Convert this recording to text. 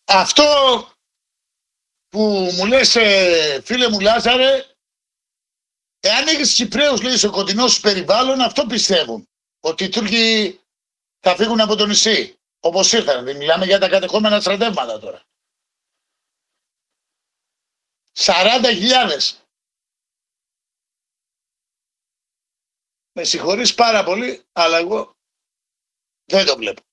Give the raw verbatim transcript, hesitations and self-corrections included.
Αυτό που μου λες, ε, φίλε μου Λάζαρε, εάν έχεις Κυπραίους, λέει, στο κοντινό σου περιβάλλον, αυτό πιστεύουν. Ότι οι Τούρκοι θα φύγουν από το νησί. Όπως ήρθαν. Δεν μιλάμε για τα κατεχόμενα στρατεύματα τώρα. σαράντα χιλιάδες. Με συγχωρείς πάρα πολύ, αλλά εγώ δεν το βλέπω.